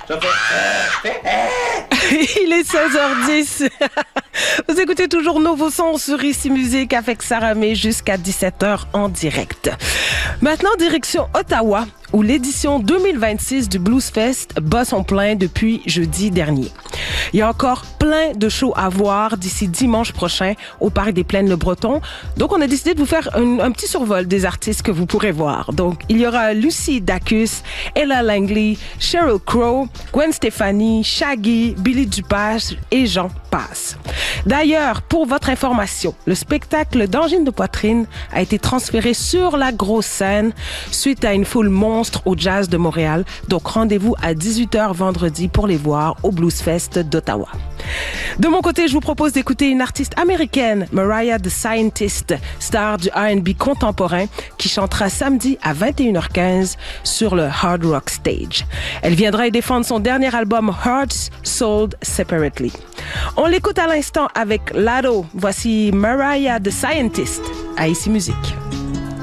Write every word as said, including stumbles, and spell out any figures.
Ça fait... Euh, euh. Il est seize heures dix. Vous écoutez toujours Nouveau Son sur Ici Musique avec Sarah May jusqu'à dix-sept heures en direct. Maintenant, direction Ottawa, où l'édition deux mille vingt-six du Blues Fest bat son plein depuis jeudi dernier. Il y a encore plein de shows à voir d'ici dimanche prochain au Parc des Plaines Le Breton. Donc, on a décidé de vous faire un, un petit survol des artistes que vous pourrez voir. Donc, il y aura Lucy Dacus, Ella Langley, Sheryl Crow, Gwen Stefani, Shaggy, Billy Dupass et j'en passe. D'ailleurs, pour votre information, le spectacle d'Angine de poitrine a été transféré sur la grosse scène suite à une foule monstre au Jazz de Montréal. Donc, rendez-vous à dix-huit heures vendredi pour les voir au Blues Fest d'Ottawa. De mon côté, je vous propose d'écouter une artiste américaine, Mariah the Scientist, star du R and B contemporain, qui chantera samedi à vingt et une heures quinze sur le Hard Rock Stage. Elle viendra y défendre son dernier album Hearts Sold Separately. On l'écoute à l'instant avec Lado. Voici Mariah the Scientist à Ici Musique.